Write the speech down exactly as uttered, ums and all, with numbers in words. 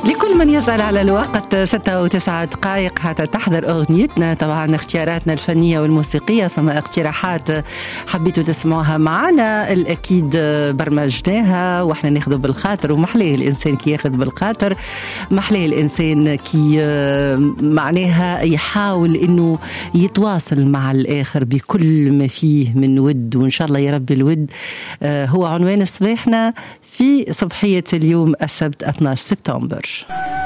لكل من يسأل على الوقت، ستة وتسعة دقائق حتى تحضر أغنيتنا. طبعا اختياراتنا الفنية والموسيقية، فما اقتراحات حبيتوا تسمعوها معنا الأكيد برمجناها وإحنا ناخذ بالخاطر. ومحليه الإنسان كي ياخذ بالخاطر، محليه الإنسان كي معناها يحاول إنه يتواصل مع الآخر بكل ما فيه من ود، وإن شاء الله يا رب الود هو عنوان صباحنا في صبحية اليوم السبت اثني عشر سبتمبر.